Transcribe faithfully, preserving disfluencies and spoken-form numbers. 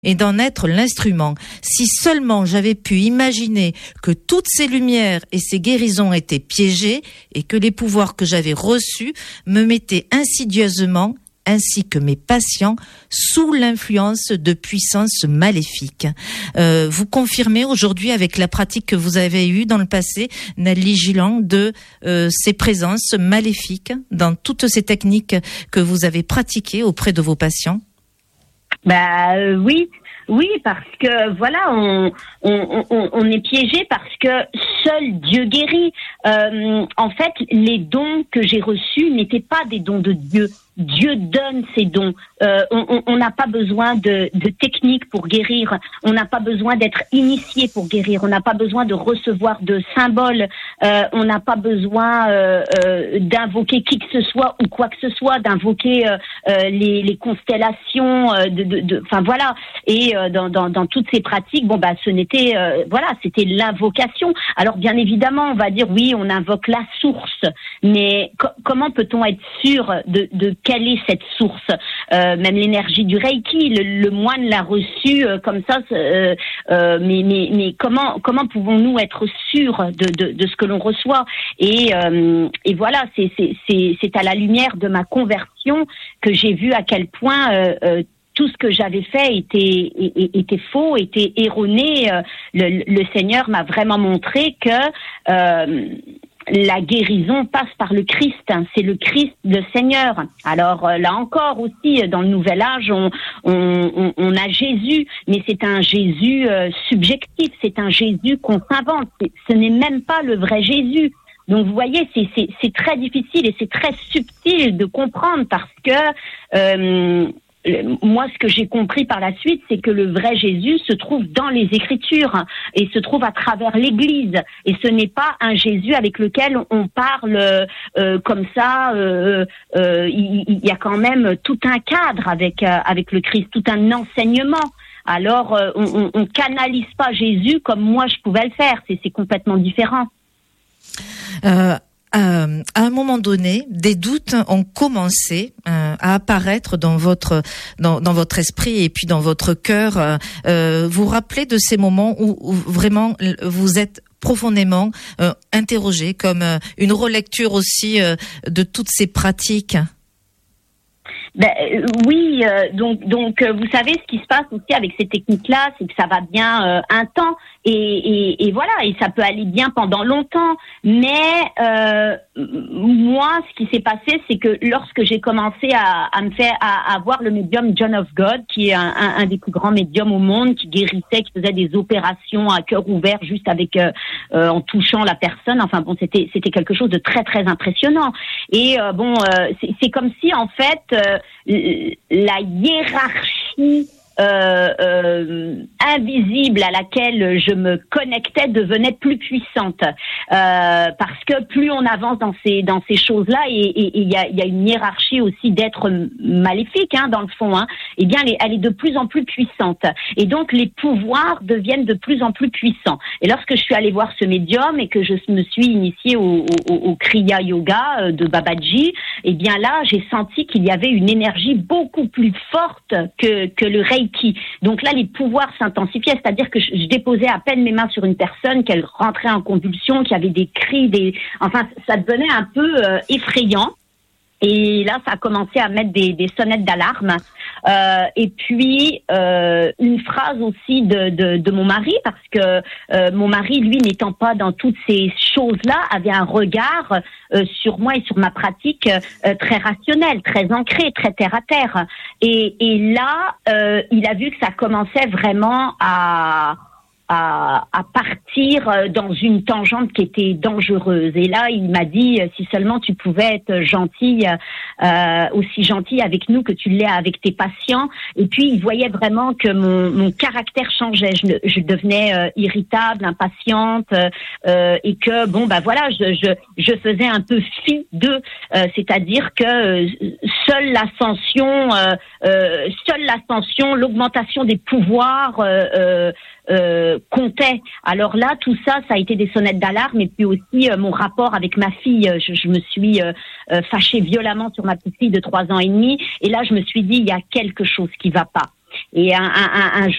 et d'en être l'instrument. Si seulement j'avais pu imaginer que toutes ces lumières et ces guérisons étaient piégées et que les pouvoirs que j'avais reçus me mettaient insidieusement, ainsi que mes patients, sous l'influence de puissances maléfiques. Euh, vous confirmez aujourd'hui, avec la pratique que vous avez eue dans le passé, Nathalie Gilland, de euh, ces présences maléfiques dans toutes ces techniques que vous avez pratiquées auprès de vos patients? Bah euh, oui, oui, parce que voilà, on, on, on, on est piégé parce que seul Dieu guérit. Euh, en fait, les dons que j'ai reçus n'étaient pas des dons de Dieu. Dieu donne ses dons. Euh, on n'a pas besoin de, de technique pour guérir. On n'a pas besoin d'être initié pour guérir. On n'a pas besoin de recevoir de symboles. Euh, on n'a pas besoin euh, euh, d'invoquer qui que ce soit ou quoi que ce soit, d'invoquer euh, euh, les, les constellations. Euh, de, de, de, enfin voilà. Et euh, dans, dans, dans toutes ces pratiques, bon bah ce n'était euh, voilà, c'était l'invocation. Alors bien évidemment, on va dire oui, on invoque la source, mais co- comment peut-on être sûr de, de quelle est cette source? euh, Même l'énergie du Reiki, le, le moine l'a reçu euh, comme ça. Euh, euh, mais, mais, mais comment comment pouvons-nous être sûrs de, de, de ce que l'on reçoit? Et, euh, et voilà, c'est, c'est, c'est, c'est à la lumière de ma conversion que j'ai vu à quel point euh, euh, tout ce que j'avais fait était, était faux, était erroné. Le, le Seigneur m'a vraiment montré que euh, la guérison passe par le Christ. C'est le Christ, le Seigneur. Alors là encore aussi, dans le Nouvel Âge, on, on, on a Jésus, mais c'est un Jésus euh, subjectif, c'est un Jésus qu'on s'invente. Ce n'est même pas le vrai Jésus. Donc vous voyez, c'est, c'est, c'est très difficile et c'est très subtil de comprendre parce que euh, moi, ce que j'ai compris par la suite, c'est que le vrai Jésus se trouve dans les Écritures et se trouve à travers l'Église. Et ce n'est pas un Jésus avec lequel on parle euh, comme ça. Euh, euh, il, il y a quand même tout un cadre avec euh, avec le Christ, tout un enseignement. Alors, euh, on, on canalise pas Jésus comme moi je pouvais le faire. C'est, c'est complètement différent. Euh... Euh, à un moment donné, des doutes ont commencé euh, à apparaître dans votre dans, dans votre esprit et puis dans votre cœur. Euh, vous vous rappelez de ces moments où, où vraiment vous êtes profondément euh, interrogé, comme euh, une relecture aussi euh, de toutes ces pratiques? Ben euh, oui, euh, donc donc euh, vous savez ce qui se passe aussi avec ces techniques-là, c'est que ça va bien euh, un temps et, et et voilà, et ça peut aller bien pendant longtemps. Mais euh, moi, ce qui s'est passé, c'est que lorsque j'ai commencé à, à me faire à, à voir le médium John of God, qui est un, un, un des plus grands médiums au monde, qui guérissait, qui faisait des opérations à cœur ouvert juste avec euh, euh, en touchant la personne. Enfin bon, c'était c'était quelque chose de très très impressionnant. Et euh, bon, euh, c'est, c'est comme si en fait euh, la hiérarchie euh, euh, invisible à laquelle je me connectais devenait plus puissante, euh, parce que plus on avance dans ces dans ces choses-là, et il y a il y a une hiérarchie aussi d'êtres maléfiques, hein, dans le fond, hein, et bien elle est, elle est de plus en plus puissante, et donc les pouvoirs deviennent de plus en plus puissants. Et lorsque je suis allée voir ce médium et que je me suis initiée au, au, au Kriya Yoga de Babaji, et bien là j'ai senti qu'il y avait une énergie beaucoup plus forte que que le Reiki. Donc là, les pouvoirs s'intensifiaient, c'est-à-dire que je, je déposais à peine mes mains sur une personne, qu'elle rentrait en convulsion, qu'il y avait des cris, des, enfin, ça devenait un peu euh, effrayant. Et là, ça a commencé à mettre des, des sonnettes d'alarme. Euh, et puis, euh, une phrase aussi de, de, de mon mari, parce que euh, mon mari, lui, n'étant pas dans toutes ces choses-là, avait un regard euh, sur moi et sur ma pratique euh, très rationnel, très ancré, très terre-à-terre. Et, et là, euh, il a vu que ça commençait vraiment à... À, à partir dans une tangente qui était dangereuse. Et là, il m'a dit, si seulement tu pouvais être gentille, euh, aussi gentille avec nous que tu l'es avec tes patients. Et puis, il voyait vraiment que mon, mon caractère changeait. Je, je devenais euh, irritable, impatiente, euh, et que, bon, bah voilà, je, je, je faisais un peu fi d'eux. Euh, c'est-à-dire que euh, seule l'ascension, euh, euh, seule l'ascension, l'augmentation des pouvoirs, euh, euh, Euh, comptait. Alors là, tout ça, ça a été des sonnettes d'alarme, et puis aussi euh, mon rapport avec ma fille. Je, je me suis euh, euh, fâchée violemment sur ma petite fille de trois ans et demi, et là, je me suis dit, il y a quelque chose qui va pas. Et un, un, un